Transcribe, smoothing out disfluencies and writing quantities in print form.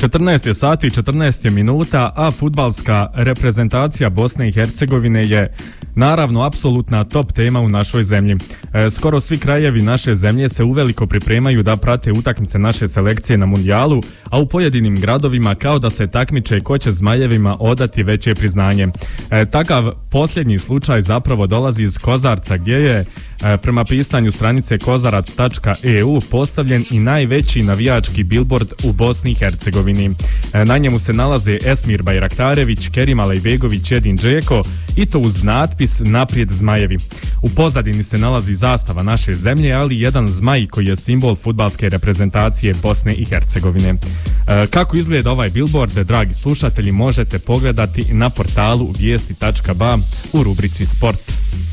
14 je sati i 14 je minuta, a fudbalska reprezentacija Bosne i Hercegovine je naravno apsolutna top tema u našoj zemlji. Skoro svi krajevi naše zemlje se uveliko pripremaju da prate utakmice naše selekcije na mundijalu, a u pojedinim gradovima kao da se takmiče ko će Zmajevima odati veće priznanje. Takav posljednji slučaj zapravo dolazi iz Kozarca, gdje je prema pisanju stranice kozarac.eu postavljen i najveći navijački bilbord u Bosni i Hercegovini. Na njemu se nalaze Esmir Bajraktarević, Kerim Alejbegović, Edin Džeko i to uz natpis Naprijed Zmajevi. U pozadini se nalazi zastava naše zemlje, ali jedan zmaj koji je simbol fudbalske reprezentacije Bosne i Hercegovine. Kako izgleda ovaj bilbord, dragi slušatelji, možete pogledati na portalu vijesti.ba u rubrici Sport.